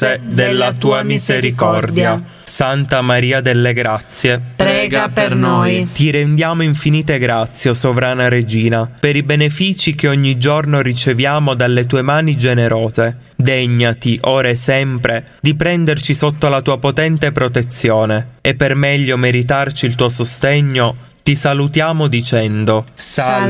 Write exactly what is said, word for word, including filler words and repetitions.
forte della tua misericordia. Santa Maria delle Grazie, prega per noi. Ti rendiamo infinite grazie, o sovrana Regina, per i benefici che ogni giorno riceviamo dalle tue mani generose. Degnati, ora e sempre, di prenderci sotto la tua potente protezione, e per meglio meritarci il tuo sostegno, ti salutiamo dicendo: Salve